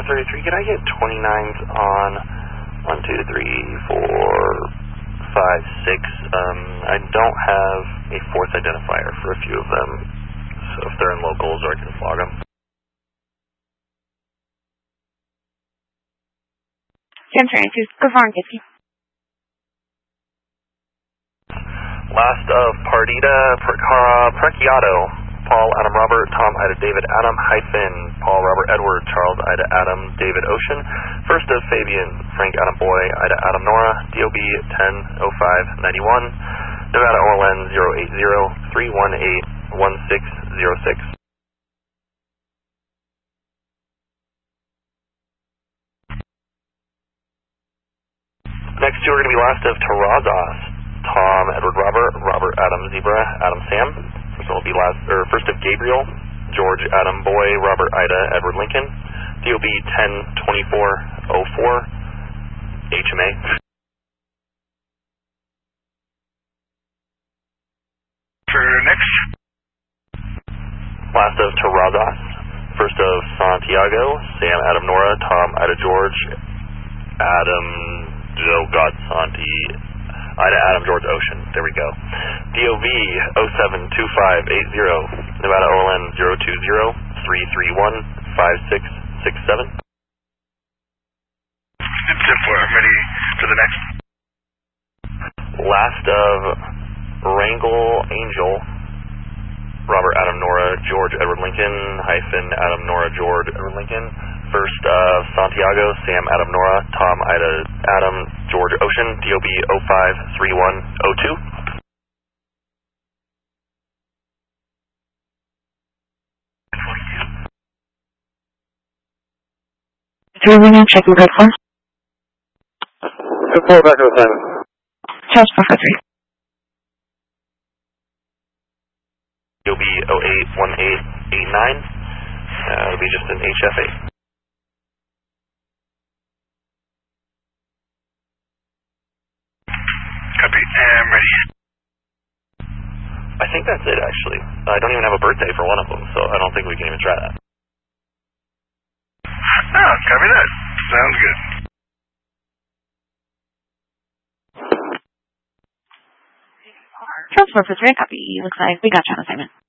33, can I get 29s on 1, 2, 3, 4, 5, 6? I don't have a fourth identifier for a few of them, so if they're in locals, or I can flog them. Go for it, Gibson. Last of Pardita Precchiato, Paul Adam Robert, Tom Ida David Adam hyphen Paul Robert Edward Charles Ida Adam David Ocean. First of Fabian Frank Adam Boy Ida Adam Nora, DOB 100591, Nevada OLN 080-318-1606. Next two are going to be last of Terrazas, Tom Edward Robert, Robert Adam Zebra, Adam Sam. First one will be first of Gabriel, George Adam Boy, Robert Ida Edward Lincoln, DOB 102404, HMA. For next. Last of Terrazas, first of Santiago, Sam Adam Nora, Tom Ida George, Adam Santi, Ida Adam George Ocean. There we go. DOV 072580, Nevada OLN 020-331-5667. I'm ready for the next. Last of Wrangle Angel, Robert Adam Nora George Edward Lincoln hyphen Adam Nora George Edward Lincoln. First of Santiago, Sam Adam Nora, Tom Ida Adam George Ocean, DOB 053102. Check your good form. Report back to assignment. Charles Professor. DOB 081889. It'll be just an HFA. Copy, I'm ready. I think that's it, actually. I don't even have a birthday for one of them, so I don't think we can even try that. Oh, copy that. Sounds good. Charles Professor, copy. Looks like we got you on assignment.